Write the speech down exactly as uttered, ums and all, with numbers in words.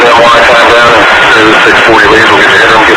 M Y time down and six forty leads. We'll get the interim